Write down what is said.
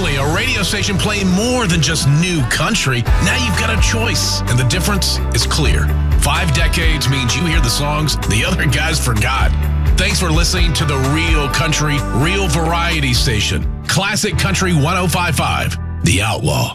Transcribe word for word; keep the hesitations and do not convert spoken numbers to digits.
Finally, a radio station playing more than just new country. Now you've got a choice, and the difference is clear. Five decades means you hear the songs the other guys forgot. Thanks for listening to the Real Country, Real Variety Station. Classic Country one oh five point five, The Outlaw.